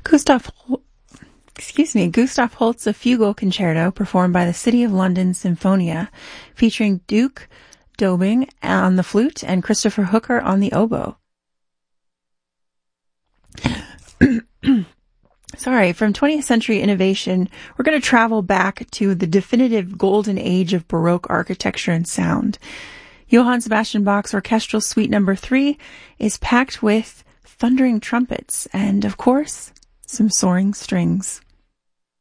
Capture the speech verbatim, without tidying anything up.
Gustav, excuse me, Gustav Holst's A Fugal Concerto, performed by the City of London Sinfonia, featuring Duke Dobing on the flute and Christopher Hooker on the oboe. Sorry, from twentieth century innovation, we're going to travel back to the definitive golden age of Baroque architecture and sound. Johann Sebastian Bach's Orchestral Suite Number three is packed with thundering trumpets and, of course, some soaring strings.